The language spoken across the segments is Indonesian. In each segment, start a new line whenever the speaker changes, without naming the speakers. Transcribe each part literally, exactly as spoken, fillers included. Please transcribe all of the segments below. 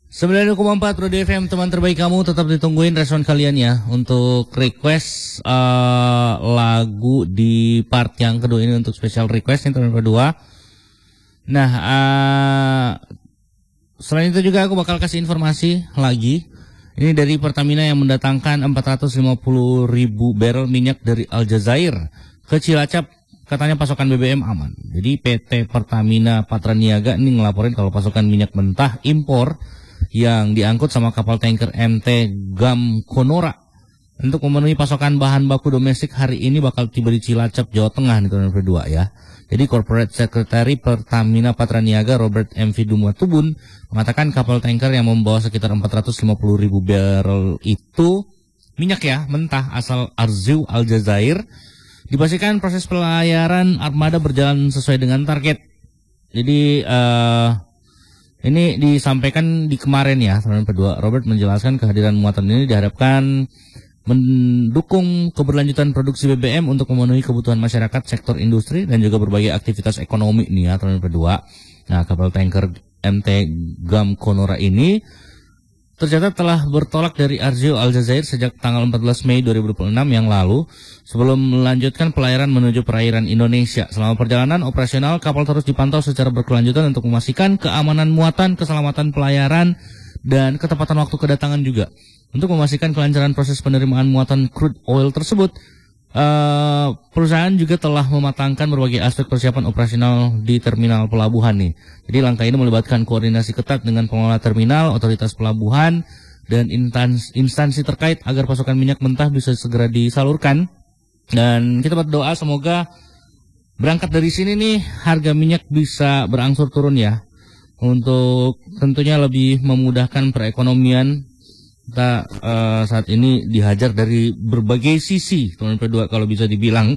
sembilan koma empat Pro D F M, teman terbaik kamu, tetap ditungguin respon kalian ya untuk request uh, lagu di part yang kedua ini untuk special request yang kedua. Nah, uh, selain itu juga aku bakal kasih informasi lagi. Ini dari Pertamina yang mendatangkan empat ratus lima puluh ribu barrel minyak dari Aljazair ke Cilacap. Katanya pasokan B B M aman. Jadi P T Pertamina Patraniaga ini ngelaporin kalau pasokan minyak mentah impor yang diangkut sama kapal tanker M T Gam Konora untuk memenuhi pasokan bahan baku domestik hari ini bakal tiba di Cilacap, Jawa Tengah nih tahun kedua ya. Jadi Corporate Secretary Pertamina Patraniaga Robert M V Dumatubun mengatakan kapal tanker yang membawa sekitar empat ratus lima puluh ribu barrel itu minyak ya mentah asal Arziw Aljazair. Dipastikan proses pelayaran armada berjalan sesuai dengan target. Jadi uh, ini disampaikan di kemarin ya, tahun kedua. Robert menjelaskan kehadiran muatan ini diharapkan mendukung keberlanjutan produksi B B M untuk memenuhi kebutuhan masyarakat, sektor industri, dan juga berbagai aktivitas ekonomi nih ya, tahun kedua. Nah, kapal tanker M T Gam Konora ini tercatat telah bertolak dari Arziw Aljazair sejak tanggal empat belas Mei dua ribu dua puluh enam yang lalu sebelum melanjutkan pelayaran menuju perairan Indonesia. Selama perjalanan operasional, kapal terus dipantau secara berkelanjutan untuk memastikan keamanan muatan, keselamatan pelayaran, dan ketepatan waktu kedatangan juga. Untuk memastikan kelancaran proses penerimaan muatan crude oil tersebut, Uh, perusahaan juga telah mematangkan berbagai aspek persiapan operasional di terminal pelabuhan nih. Jadi langkah ini melibatkan koordinasi ketat dengan pengelola terminal, otoritas pelabuhan, dan instansi, instansi terkait agar pasokan minyak mentah bisa segera disalurkan. Dan kita berdoa semoga berangkat dari sini nih harga minyak bisa berangsur turun ya, untuk tentunya lebih memudahkan perekonomian. Kita uh, saat ini dihajar dari berbagai sisi, teman kedua kalau bisa dibilang.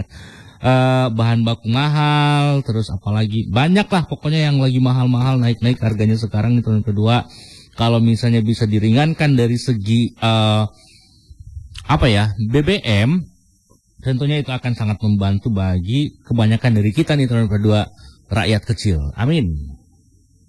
uh, bahan baku mahal, terus apalagi banyak lah pokoknya yang lagi mahal-mahal naik-naik harganya sekarang nih teman kedua. Kalau misalnya bisa diringankan dari segi uh, apa ya B B M, tentunya itu akan sangat membantu bagi kebanyakan dari kita nih teman kedua, rakyat kecil. Amin.